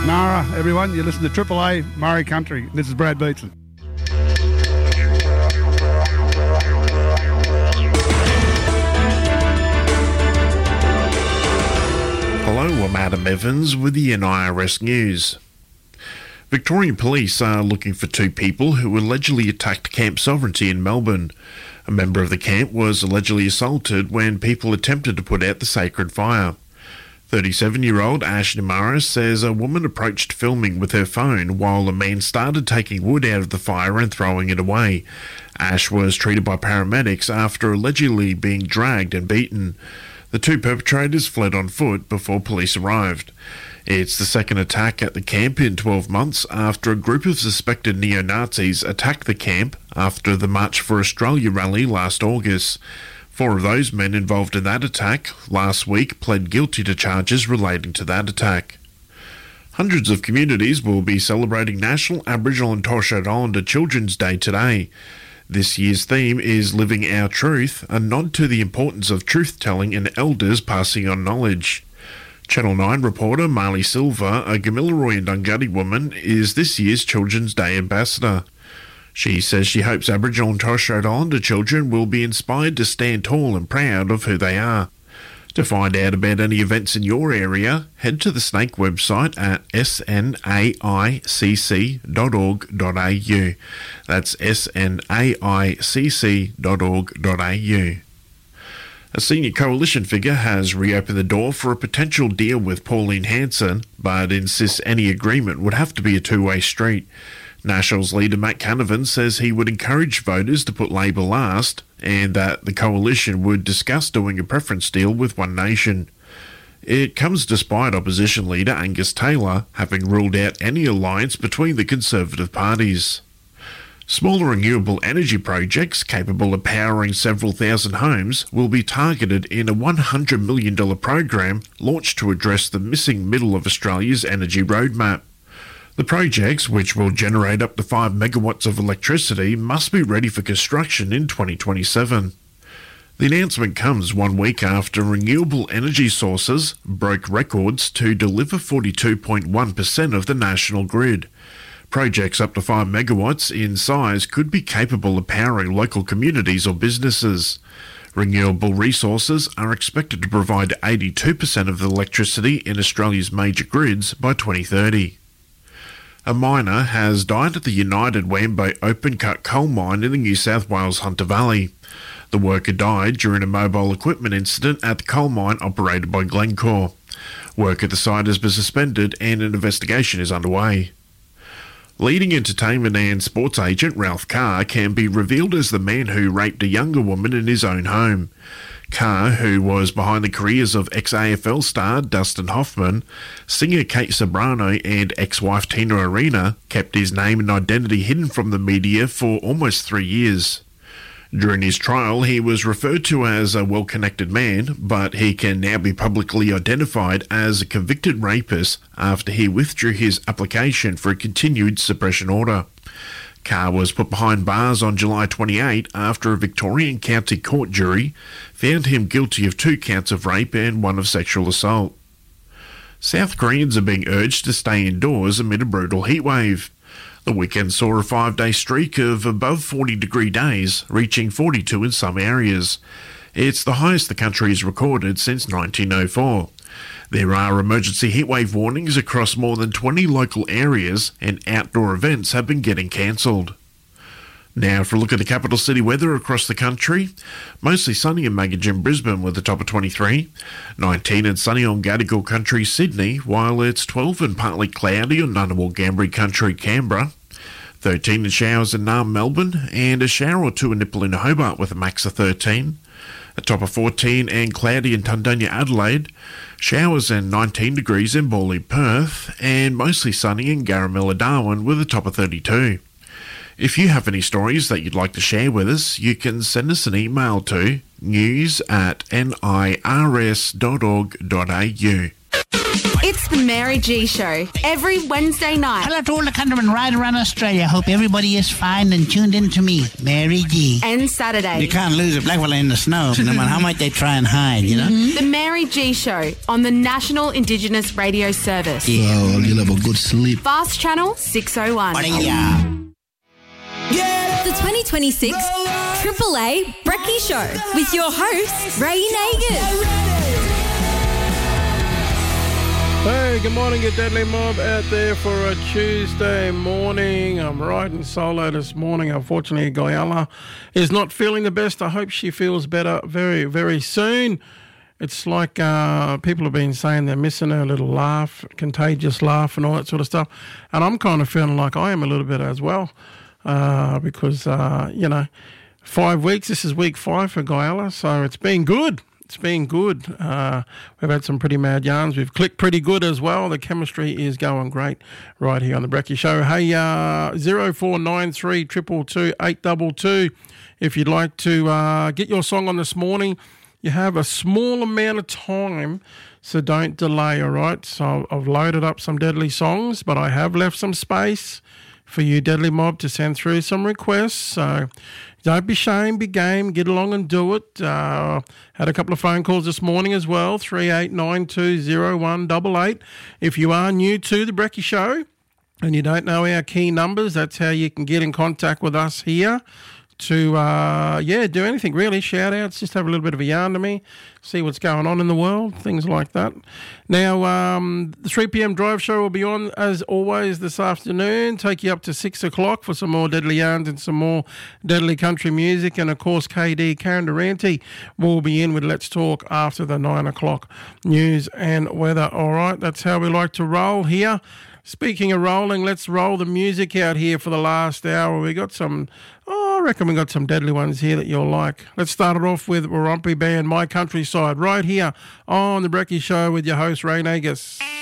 Nara, everyone. You listen to Triple A, Murray Country. This is Brad Beetson. Hello, I'm Adam Evans with the NIRS News. Victorian police are looking for two people who allegedly attacked Camp Sovereignty in Melbourne. A member of the camp was allegedly assaulted when people attempted to put out the sacred fire. 37-year-old Ash Nimara says a woman approached filming with her phone while a man started taking wood out of the fire and throwing it away. Ash was treated by paramedics after allegedly being dragged and beaten. The two perpetrators fled on foot before police arrived. It's the second attack at the camp in 12 months after a group of suspected neo-Nazis attacked the camp after the March for Australia rally last August. 4 of those men involved in that attack last week pled guilty to charges relating to that attack. Hundreds of communities will be celebrating National Aboriginal and Torres Strait Islander Children's Day today. This year's theme is Living Our Truth, a nod to the importance of truth-telling and elders passing on knowledge. Channel 9 reporter Marley Silva, a Gamilaroi and Dunghutti woman, is this year's Children's Day ambassador. She says she hopes Aboriginal and Torres Strait Islander children will be inspired to stand tall and proud of who they are. To find out about any events in your area, head to the Snake website at snaicc.org.au. That's snaicc.org.au. A senior coalition figure has reopened the door for a potential deal with Pauline Hanson, but insists any agreement would have to be a two-way street. Nationals leader Matt Canavan says he would encourage voters to put Labor last and that the coalition would discuss doing a preference deal with One Nation. It comes despite opposition leader Angus Taylor having ruled out any alliance between the Conservative parties. Smaller renewable energy projects capable of powering several thousand homes will be targeted in a $100 million program launched to address the missing middle of Australia's energy roadmap. The projects, which will generate up to 5 megawatts of electricity, must be ready for construction in 2027. The announcement comes 1 week after renewable energy sources broke records to deliver 42.1% of the national grid. Projects up to 5 megawatts in size could be capable of powering local communities or businesses. Renewable resources are expected to provide 82% of the electricity in Australia's major grids by 2030. A miner has died at the United Wambo open-cut coal mine in the New South Wales Hunter Valley. The worker died during a mobile equipment incident at the coal mine operated by Glencore. Work at the site has been suspended and an investigation is underway. Leading entertainment and sports agent Ralph Carr can be revealed as the man who raped a younger woman in his own home. Carr, who was behind the careers of ex-AFL star Dustin Hoffman, singer Kate Ceberano and ex-wife Tina Arena, kept his name and identity hidden from the media for almost 3 years. During his trial, he was referred to as a well-connected man, but he can now be publicly identified as a convicted rapist after he withdrew his application for a continued suppression order. Carr was put behind bars on July 28 after a Victorian County Court jury found him guilty of 2 counts of rape and 1 of sexual assault. South Koreans are being urged to stay indoors amid a brutal heatwave. The weekend saw a 5-day streak of above 40-degree days, reaching 42 in some areas. It's the highest the country has recorded since 1904. There are emergency heatwave warnings across more than 20 local areas and outdoor events have been getting cancelled. Now for a look at the capital city weather across the country. Mostly sunny in Magogin, Brisbane with a top of 23. 19 and sunny on Gadigal Country, Sydney, while it's 12 and partly cloudy on Ngunnawal Gambri Country, Canberra. 13 and showers in Naarm, Melbourne, and a shower or two in Nipaluna, Hobart with a max of 13. A top of 14 and cloudy in Tundunya, Adelaide. Showers and 19 degrees in Morley, Perth, and mostly sunny in Garamilla, Darwin with a top of 32. If you have any stories that you'd like to share with us, you can send us an email to news@nirs.org.au. It's the Mary G Show, every Wednesday night. Hello to all the countrymen right around Australia. Hope everybody is fine and tuned in to me, Mary G. And Saturday. You can't lose a black fella in the snow, no matter how much they try and hide, you know? The Mary G Show on the National Indigenous Radio Service. Yeah, you'll have a good sleep. Fast Channel 601. The 2026 Triple A Brekkie Show with your host, Ray Nagers. Hey, good morning, you deadly mob out there for a Tuesday morning. I'm riding solo this morning. Unfortunately, Guyala is not feeling the best. I hope she feels better very, very soon. It's like people have been saying they're missing her little laugh, contagious laugh and all that sort of stuff. And I'm kind of feeling like I am a little bit as well because, 5 weeks. This is week 5 for Guyala, so it's been good. It's been good. We've had some pretty mad yarns. We've clicked pretty good as well. The chemistry is going great right here on the Brekkie Show. Hey, 0493 222 822. If you'd like to get your song on this morning, you have a small amount of time, so don't delay, all right? So I've loaded up some deadly songs, but I have left some space for you, Deadly Mob, to send through some requests. So don't be ashamed, be game, get along and do it. Had a couple of phone calls this morning as well, 38920188. If you are new to the Brekkie Show and you don't know our key numbers, that's how you can get in contact with us here to, do anything really, shout outs, just have a little bit of a yarn to me, see what's going on in the world, things like that. Now, the 3 p.m. drive show will be on, as always, this afternoon, take you up to 6 o'clock for some more deadly yarns and some more deadly country music, and of course, KD, Karen Durante, will be in with Let's Talk after the 9 o'clock news and weather. All right, that's how we like to roll here. Speaking of rolling, let's roll the music out here for the last hour. We got some, I reckon we got some deadly ones here that you'll like. Let's start it off with Warumpi Band, My Countryside, right here on the Brekkie Show with your host, Ray Nagers.